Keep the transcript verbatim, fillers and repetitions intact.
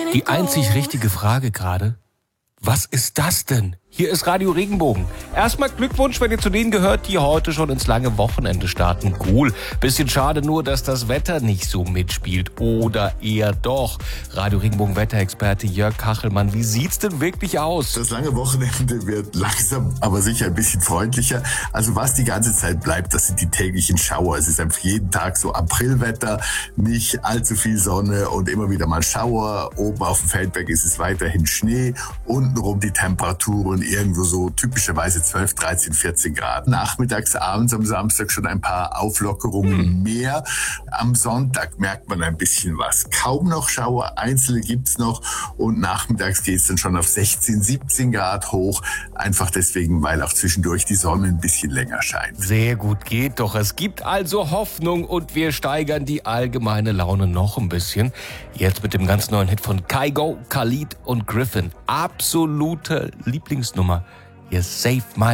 Die einzig richtige Frage gerade: Was ist das denn? Hier ist Radio Regenbogen. Erstmal Glückwunsch, wenn ihr zu denen gehört, die heute schon ins lange Wochenende starten. Cool. Bisschen schade nur, dass das Wetter nicht so mitspielt. Oder eher doch. Radio Regenbogen Wetterexperte Jörg Kachelmann, wie sieht's denn wirklich aus? Das lange Wochenende wird langsam, aber sicher ein bisschen freundlicher. Also was die ganze Zeit bleibt, das sind die täglichen Schauer. Es ist einfach jeden Tag so Aprilwetter, nicht allzu viel Sonne und immer wieder mal Schauer. Oben auf dem Feldberg ist es weiterhin Schnee. Untenrum die Temperaturen irgendwo so typischerweise zwölf, dreizehn, vierzehn Grad. Nachmittags, abends am Samstag schon ein paar Auflockerungen hm. mehr. Am Sonntag merkt man ein bisschen was. Kaum noch Schauer, einzelne gibt's noch und nachmittags geht's dann schon auf sechzehn, siebzehn Grad hoch. Einfach deswegen, weil auch zwischendurch die Sonne ein bisschen länger scheint. Sehr gut, geht doch. Es gibt also Hoffnung und wir steigern die allgemeine Laune noch ein bisschen. Jetzt mit dem ganz neuen Hit von Kygo, Khalid und Griffin. Absolute Lieblingsnummer. Ihr Save My